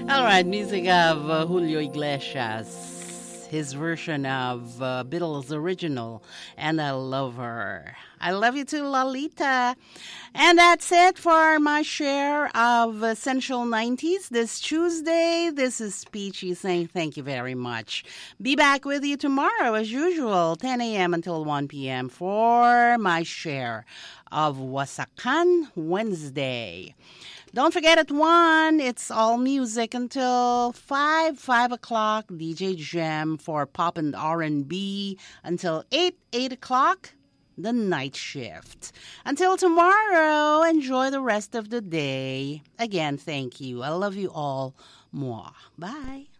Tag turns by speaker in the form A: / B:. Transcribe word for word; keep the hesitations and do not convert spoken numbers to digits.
A: All right, music of uh, Julio Iglesias, his version of uh, Beatles' original, And I Love Her. I love you too, Lolita. And that's it for my share of Essential nineties this Tuesday. This is Peachy saying thank you very much. Be back with you tomorrow as usual, ten a.m. until one p.m. for my share of Wasakan Wednesday. Don't forget at one, it's all music until five, five o'clock, D J Jam for pop and R and B until eight, eight o'clock, the night shift. Until tomorrow, enjoy the rest of the day. Again, thank you. I love you all. Mwah. Bye.